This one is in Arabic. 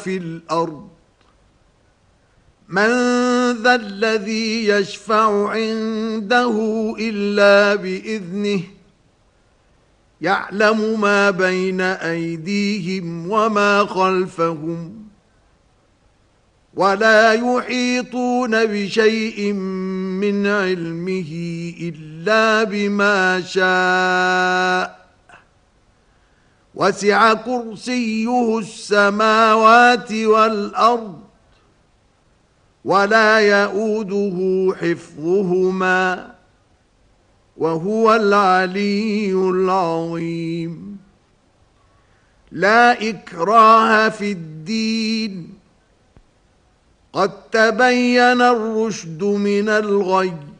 في الأرض من ذا الذي يشفع عنده إلا بإذنه يعلم ما بين أيديهم وما خلفهم ولا يحيطون بشيء من علمه إلا بما شاء وسع كرسيه السماوات والأرض ولا يؤوده حفظهما وهو العلي العظيم. لا إكراه في الدين قد تبين الرشد من الغي